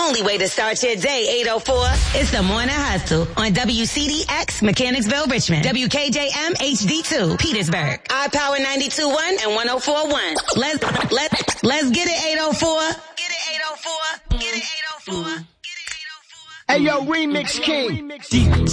only way to start your day, 804. It's the Morning Hustle on WCDX, Mechanicsville, Richmond. WKJM, HD2, Petersburg. iPower 92.1 and 104.1. Let's get it, 804. Get it, 804. Get it, 804. Get it, 804. Hey, yo, Remix King.